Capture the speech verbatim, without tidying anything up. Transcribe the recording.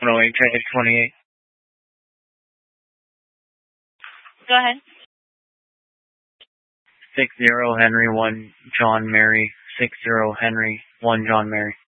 one oh eight, traffic twenty-eight. Go ahead. six zero Henry, one John Mary, six zero Henry, one John Mary.